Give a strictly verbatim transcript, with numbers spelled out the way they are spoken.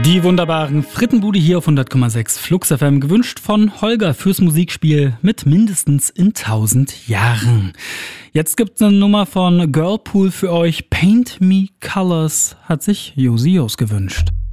Die wunderbaren Frittenbude hier auf hundert Komma sechs Flux F M, gewünscht von Holger fürs Musikspiel mit mindestens in tausend Jahren. Jetzt gibt's eine Nummer von Girlpool für euch. Paint Me Colors hat sich Josi Jos gewünscht.